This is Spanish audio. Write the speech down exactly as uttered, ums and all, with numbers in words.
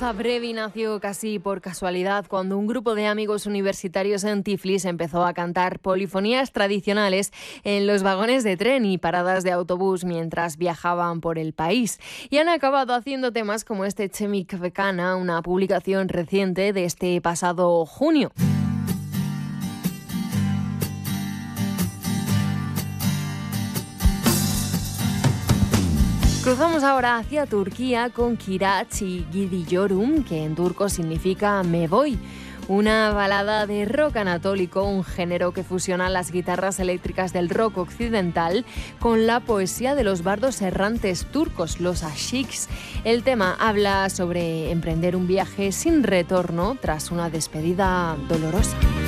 Borja Brevi nació casi por casualidad cuando un grupo de amigos universitarios en Tiflis empezó a cantar polifonías tradicionales en los vagones de tren y paradas de autobús mientras viajaban por el país. Y han acabado haciendo temas como este Chemik Bekana, una publicación reciente de este pasado junio. Cruzamos ahora hacia Turquía con Kiraç y Gidiyorum, que en turco significa me voy. Una balada de rock anatólico, un género que fusiona las guitarras eléctricas del rock occidental con la poesía de los bardos errantes turcos, los ashiks. El tema habla sobre emprender un viaje sin retorno tras una despedida dolorosa.